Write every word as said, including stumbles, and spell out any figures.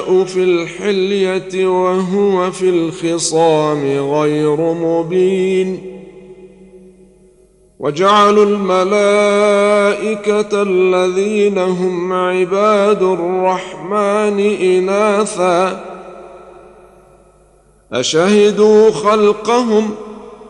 في الحلية وهو في الخصام غير مبين وجعلوا الملائكة الذين هم عباد الرحمن إناثا أشهدوا خلقهم